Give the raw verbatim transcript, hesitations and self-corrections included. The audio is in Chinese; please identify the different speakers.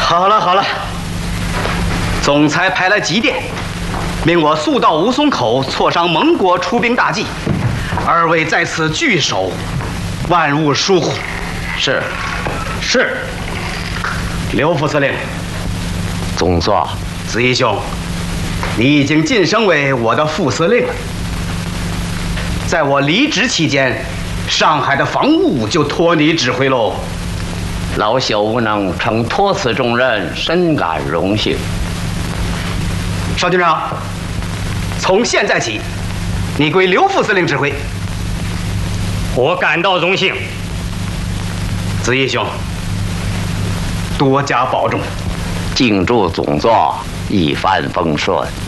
Speaker 1: 好了好了，总裁派来急电，命我速到吴淞口挫伤蒙国出兵大计，二位在此据守，万勿疏忽。
Speaker 2: 是，
Speaker 1: 是。刘副司令，
Speaker 2: 总座，
Speaker 1: 子义兄，你已经晋升为我的副司令了。在我离职期间，上海的防务就托你指挥喽。
Speaker 2: 老朽无能承托此重任，深感荣幸。
Speaker 1: 邵军长，从现在起，你归刘副司令指挥。
Speaker 3: 我感到荣幸。
Speaker 1: 子义兄，多加保重。
Speaker 2: 敬祝总座一帆风顺。